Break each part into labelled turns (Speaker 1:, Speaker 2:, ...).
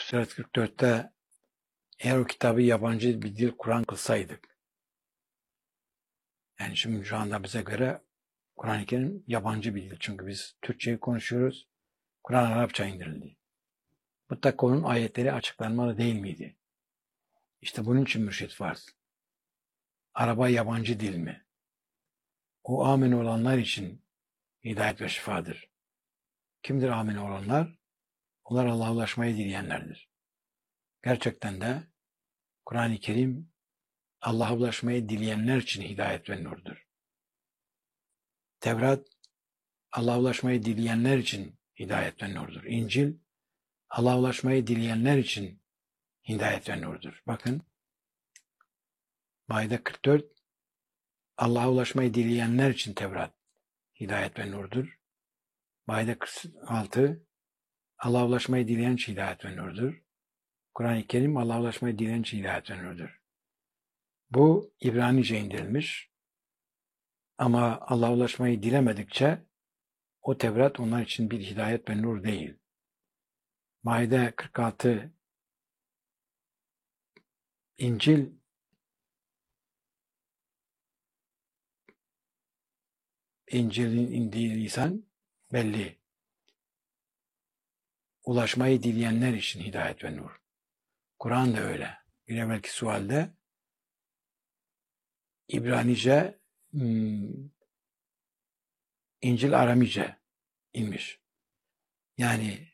Speaker 1: Fussilet 44'te eğer o kitabı yabancı bir dil Kur'an kılsaydık, yani şimdi şu anda bize göre Kur'an-ı Kerim yabancı bir dil. Çünkü biz Türkçeyi konuşuyoruz, Kur'an Arapça indirildi. Mutlaka onun ayetleri açıklanmalı değil miydi? İşte bunun için mürşit farz. Araba yabancı dil mi? O amin olanlar için hidayet ve şifadır. Kimdir amin olanlar? Onlar Allah'a ulaşmayı dileyenlerdir. Gerçekten de Kur'an-ı Kerim Allah'a ulaşmayı dileyenler için hidayet ve nurdur. Tevrat Allah'a ulaşmayı dileyenler için hidayet ve nurdur. İncil Allah'a ulaşmayı dileyenler için hidayet ve nurdur. Bakın Maide 44 Allah'a ulaşmayı dileyenler için Tevrat hidayet ve nurdur. Maide 46 Allah'a ulaşmayı dileyen için hidayet ve nurdur. Kur'an-ı Kerim Allah'a ulaşmayı dileyen için hidayet ve nurdur. Bu İbranice indirilmiş ama Allah'a ulaşmayı dilemedikçe o Tevrat onlar için bir hidayet ve nur değil. Maide 46 İncil'in indiği lisan belli. Ulaşmayı dileyenler için hidayet ve nur. Kur'an da öyle. Bir evvelki sualde İbranice, İncil Aramice inmiş. Yani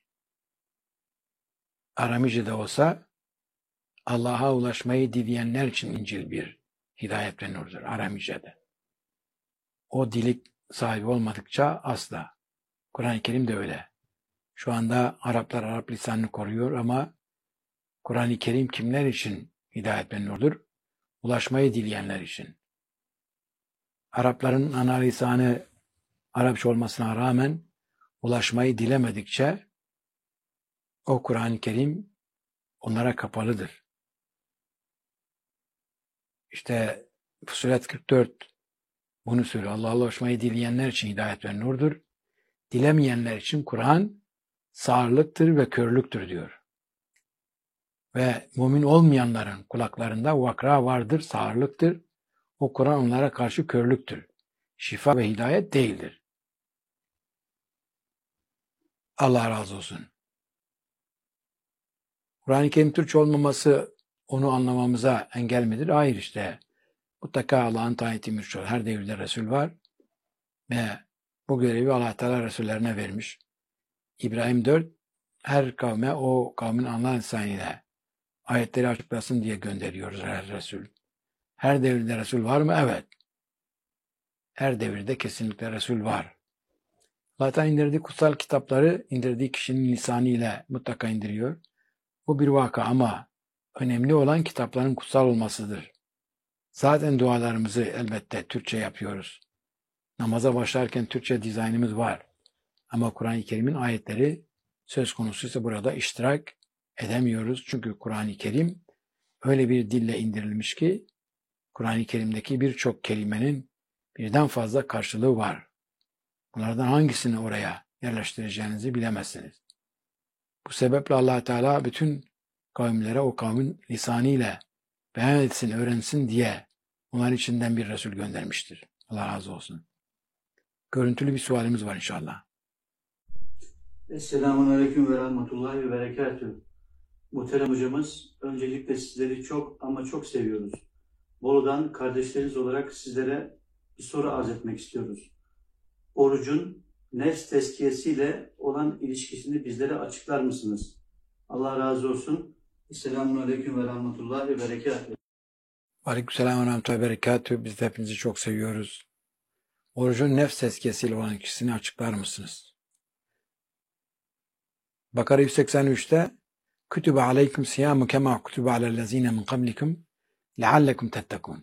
Speaker 1: Aramice de olsa Allah'a ulaşmayı dileyenler için İncil bir hidayet ve nurdur. Aramice'de. O dilik sahibi olmadıkça asla. Kur'an-ı Kerim de öyle. Şu anda Araplar Arap lisanını koruyor ama Kur'an-ı Kerim kimler için hidayet ve nurdur? Ulaşmayı dileyenler için. Arapların ana lisanı Arapça olmasına rağmen ulaşmayı dilemedikçe o Kur'an-ı Kerim onlara kapalıdır. İşte Fussilet 44 bunu söylüyor. Allah'a ulaşmayı dileyenler için hidayet ve nurdur. Dilemeyenler için Kur'an sağırlıktır ve körlüktür diyor. Ve mümin olmayanların kulaklarında vakra vardır, sağırlıktır. O Kur'an onlara karşı körlüktür. Şifa ve hidayet değildir. Allah razı olsun. Kur'an-ı Kerim Türkçe olmaması onu anlamamıza engel midir? Hayır işte. Mutlaka Allah'ın tayin ettiği mürşid. Her devirde Resul var. Ve bu görevi Allah Teala Resullerine vermiş. İbrahim 4 her kavme o kavmin anlayan lisanıyla ayetleri açıklasın diye gönderiyoruz her Resul. Her devirde Resul var mı? Evet. Her devirde kesinlikle Resul var. Allah indirdiği kutsal kitapları indirdiği kişinin lisanıyla mutlaka indiriyor. Bu bir vaka ama önemli olan kitapların kutsal olmasıdır. Zaten dualarımızı elbette Türkçe yapıyoruz. Namaza başlarken Türkçe dizaynımız var. Ama Kur'an-ı Kerim'in ayetleri söz konusuysa burada iştirak edemiyoruz. Çünkü Kur'an-ı Kerim öyle bir dille indirilmiş ki Kur'an-ı Kerim'deki birçok kelimenin birden fazla karşılığı var. Bunlardan hangisini oraya yerleştireceğinizi bilemezsiniz. Bu sebeple Allah Teala bütün kavimlere o kavmin lisanıyla beyan etsin, öğrensin diye onların içinden bir Resul göndermiştir. Allah razı olsun. Görüntülü bir sualimiz var inşallah.
Speaker 2: Esselamun Aleyküm ve Rahmetullahi ve Berekatühü. Muhterem hocamız, öncelikle sizleri çok ama çok seviyoruz. Bolu'dan kardeşleriniz olarak sizlere bir soru arz etmek istiyoruz. Orucun nefs tezkiyesiyle olan ilişkisini bizlere açıklar mısınız? Allah razı olsun. Esselamun Aleyküm ve Rahmetullahi ve Berekatühü.
Speaker 1: Aleykümselam ve rahmetullahi ve berekatühü. Biz de hepinizi çok seviyoruz. Orucun nefs tezkiyesiyle olan ilişkisini açıklar mısınız? Bakara 183'te Kütübe aleyküm siyamu kema kütübe alellezine min kablikum leallekum tettekun.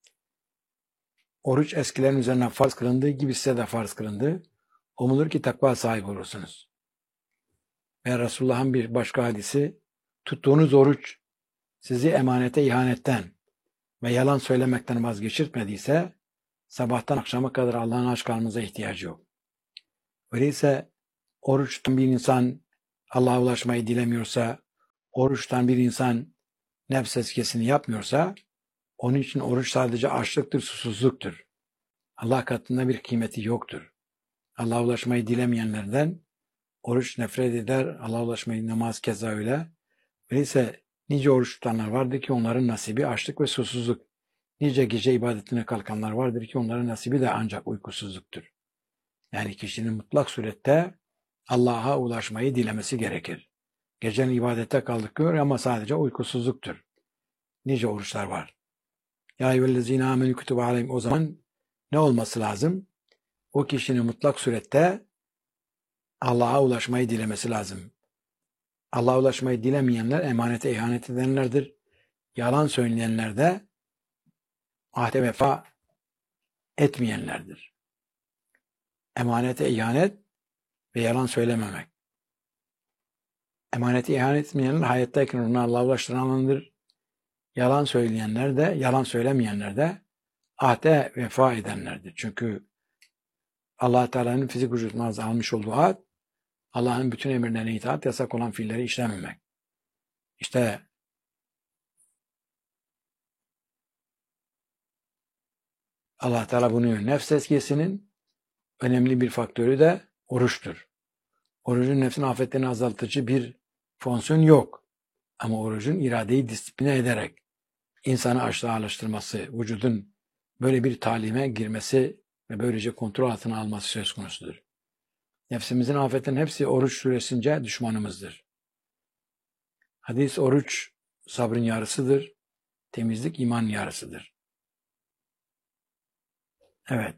Speaker 1: Oruç eskilerin üzerine farz kılındığı gibi size de farz kılındı. Umulur ki takva sahibi olursunuz. Ve Resulullah'ın bir başka hadisi, tuttuğunuz oruç sizi emanete ihanetten ve yalan söylemekten vazgeçirtmediyse, sabahtan akşama kadar Allah'ın aç karnınıza ihtiyacı yok. Öyleyse oruç tutan bir insan Allah'a ulaşmayı dilemiyorsa, oruçtan bir insan nefs tezkiyesini yapmıyorsa, onun için oruç sadece açlıktır, susuzluktur. Allah katında bir kıymeti yoktur. Allah'a ulaşmayı dilemeyenlerden oruç nefret eder, Allah'a ulaşmayı namaz keza öyle. Öyleyse nice oruç tutanlar vardır ki onların nasibi açlık ve susuzluk. Nice gece ibadetine kalkanlar vardır ki onların nasibi de ancak uykusuzluktur. Yani kişinin mutlak surette Allah'a ulaşmayı dilemesi gerekir. Gecenin ibadette kalkıyor ama sadece uykusuzluktur. Nice oruçlar var. Ya eyyühellezine amenü kütübe aleyhim. O zaman ne olması lazım? O kişinin mutlak surette Allah'a ulaşmayı dilemesi lazım. Allah'a ulaşmayı dilemeyenler emanete ihanet edenlerdir. Yalan söyleyenler de ahde vefa etmeyenlerdir. Emanete ihanet ve yalan söylememek. Emanete ihanet etmeyenler hayattayken onu Allah'a ulaştıranlardır. Yalan söyleyenler de, yalan söylemeyenler de ahde vefa edenlerdir. Çünkü Allah Teala'nın fizik vücudundan almış olduğu ahd, Allah'ın bütün emirlerine itaat, yasak olan fiilleri işlememek. İşte Allah Teala bunu diyor. Nefs tezkiyesinin önemli bir faktörü de oruçtur. Orucun nefsin afetlerini azaltıcı bir fonksiyon yok. Ama orucun iradeyi disipline ederek insanı açlığa alıştırması, vücudun böyle bir talime girmesi ve böylece kontrol altına alması söz konusudur. Nefsimizin afetlerinin hepsi oruç süresince düşmanımızdır. Hadis oruç sabrın yarısıdır, temizlik iman yarısıdır. Evet.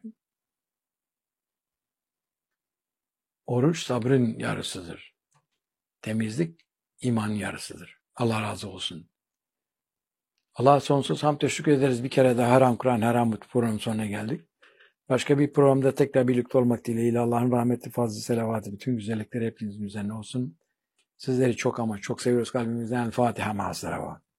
Speaker 1: Oruç sabrın yarısıdır. Temizlik imanın yarısıdır. Allah razı olsun. Allah'a sonsuz hamd teşekkür ederiz. Bir kere daha Haram Kur'an, Haram Mutlu programının sonuna geldik. Başka bir programda tekrar birlikte olmak dileğiyle Allah'ın rahmeti, fazlı, selavatı, bütün güzellikleri hepinizin üzerine olsun. Sizleri çok ama çok seviyoruz kalbimizden. El Fatiha ma'as-salavat.